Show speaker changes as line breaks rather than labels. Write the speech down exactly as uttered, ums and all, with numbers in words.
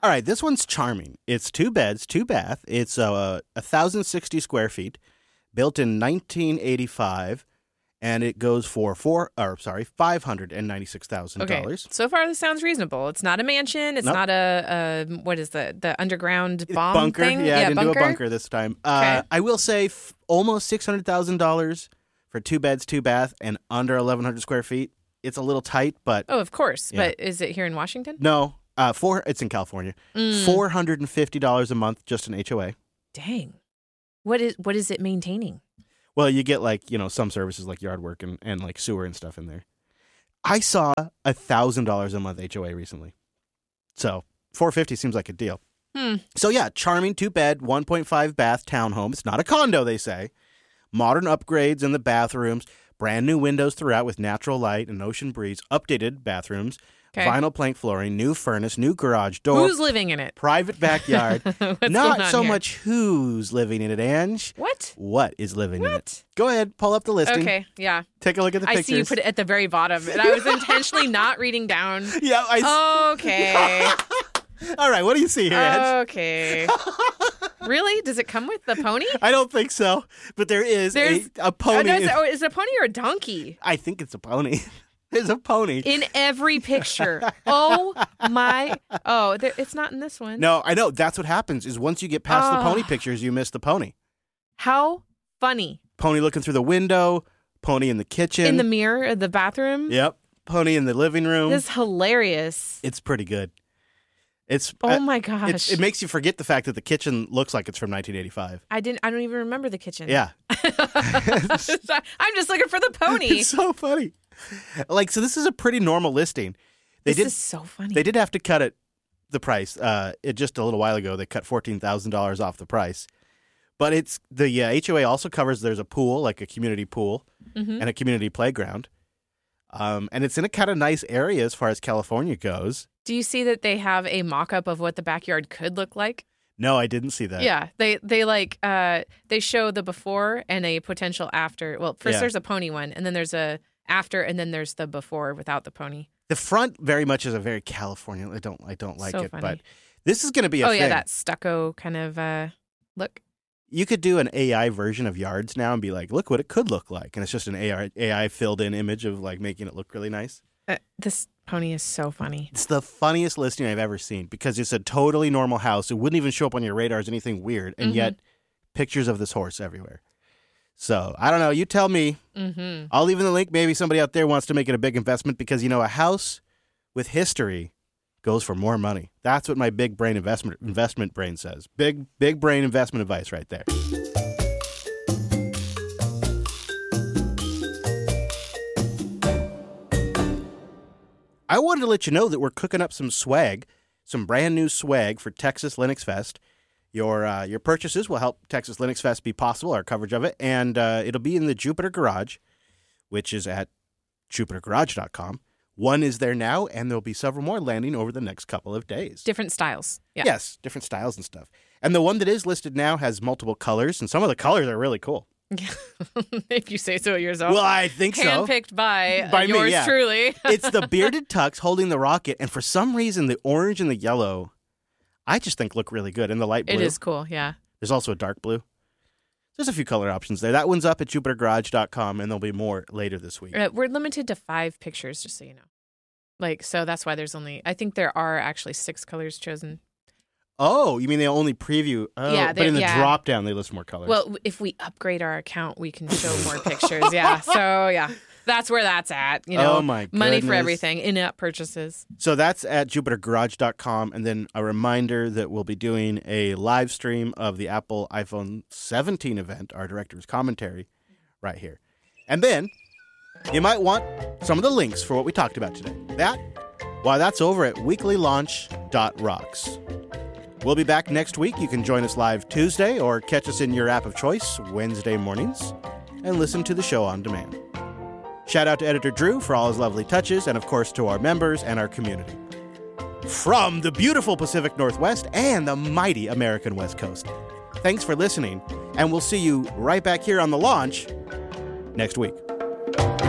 All right, this one's charming. It's two beds, two bath. It's uh, one thousand sixty square feet, built in nineteen eighty-five, and it goes for four. Or sorry, five hundred and ninety-six thousand
Okay.
dollars.
So far, this sounds reasonable. It's not a mansion. It's
Nope.
not a, a what is the the underground bomb
bunker.
thing?
Yeah, I didn't
bunker.
do a bunker this time. Uh,
Okay.
I will say f- almost six hundred thousand dollars for two beds, two bath, and under eleven hundred square feet. It's a little tight, but
Oh, of course.
Yeah.
But is it here in Washington?
no. Uh, four. It's in California.
Mm.
Four hundred and fifty dollars a month, just an H O A.
Dang. What is what is it maintaining?
Well, you get like, you know, some services like yard work and, and like sewer and stuff in there. I saw a thousand dollars a month H O A recently. So four fifty seems like a deal.
Hmm.
So yeah, charming two bed, one point five bath townhome. It's not a condo, they say. Modern upgrades in the bathrooms, brand new windows throughout with natural light and ocean breeze, updated bathrooms,
Okay.
vinyl plank flooring, new furnace, new garage door,
Who's living in it?
private backyard.
What's
Not
going on
so
here?
much who's living in it, Ange.
What?
What is living in it?
What?
Go ahead, pull up the listing.
Okay, yeah.
Take a look at the
I
pictures.
see you put it at the very bottom, and I was intentionally not reading down.
Yeah, I.
Okay.
All right, what do you see here, Ange?
Okay. Really? Does it come with the pony?
I don't think so, but there is
There's-
a, a pony.
Oh, no, is,
in-
it, oh, is it a pony or a donkey?
I think it's a pony. There's a pony.
In every picture. Oh my! Oh, there, it's not in this one.
No, I know. That's what happens. Is once you get past the
Oh.
pony pictures, you miss the pony.
How funny!
Pony looking through the window. Pony in the kitchen.
In the mirror of the bathroom.
Yep. Pony in the living room.
This is hilarious.
It's pretty good. It's.
Oh
uh,
my gosh!
It's, it makes you forget the fact that the kitchen looks like it's from nineteen eighty-five.
I didn't. I don't even remember the kitchen.
Yeah.
I'm just looking for the pony.
It's so funny. Like, so this is a pretty normal listing. They
this
did.
is so funny.
They did have to cut it, the price. Uh, it just a little while ago they cut fourteen thousand dollars off the price. But it's the uh, H O A also covers. There's a pool, like a community pool,
Mhm.
and a community playground. Um, and it's in a kind of nice area as far as California goes.
Do you see that they have a mock-up of what the backyard could look like?
No, I didn't see that.
Yeah, they they like uh they show the before and a potential after. Well, first
Yeah.
there's a pony one, and then there's a after, and then there's the before without the pony.
The front very much is a very California. I don't. I don't like
So
it,
funny.
but this is going to be a
Oh
thing.
yeah, that stucco kind of uh look.
You could do an A I version of yards now and be like, look what it could look like, and it's just an A I A I filled in image of like making it look really nice.
Uh, this pony is so funny.
It's the funniest listing I've ever seen because it's a totally normal house. It wouldn't even show up on your radar as anything weird, and
Mhm.
yet pictures of this horse everywhere. So I don't know. You tell me.
Mm-hmm.
I'll leave in the link. Maybe somebody out there wants to make it a big investment because, you know, a house with history goes for more money. That's what my big brain investment investment brain says. Big, big brain investment advice right there. I wanted to let you know that we're cooking up some swag, some brand new swag for Texas Linux Fest. Your uh, your purchases will help Texas Linux Fest be possible, our coverage of it, and uh, it'll be in the Jupiter Garage, which is at jupiter garage dot com. One is there now, and there'll be several more landing over the next couple of days.
Different styles. Yeah.
Yes, different styles and stuff. And the one that is listed now has multiple colors, and some of the colors are really cool.
If you say so yourself.
Well, I think so.
Handpicked by,
By
uh,
me,
yours
yeah.
truly.
It's the bearded tux holding the rocket, and for some reason, the orange and the yellow, I just think look really good. And the light blue.
It is cool, yeah.
There's also a dark blue. There's a few color options there. That one's up at jupiter garage dot com, and there'll be more later this week.
Uh, we're limited to five pictures, just so you know. Like, so that's why there's only, I think there are actually six colors chosen.
Oh, you mean they only preview? Oh,
Yeah,
but
they-
in the
yeah.
drop down, they list more colors.
Well, if we upgrade our account, we can show more pictures. Yeah. So, yeah, that's where that's at. You know,
Oh, my
money for
goodness.
everything, in-app purchases.
So that's at jupiter garage dot com. And then a reminder that we'll be doing a live stream of the Apple iPhone seventeen event, our director's commentary, right here. And then you might want some of the links for what we talked about today. That, why, that's over at weekly launch dot rocks. We'll be back next week. You can join us live Tuesday or catch us in your app of choice Wednesday mornings and listen to the show on demand. Shout out to editor Drew for all his lovely touches, and of course to our members and our community. From the beautiful Pacific Northwest and the mighty American West Coast. Thanks for listening, and we'll see you right back here on The Launch next week.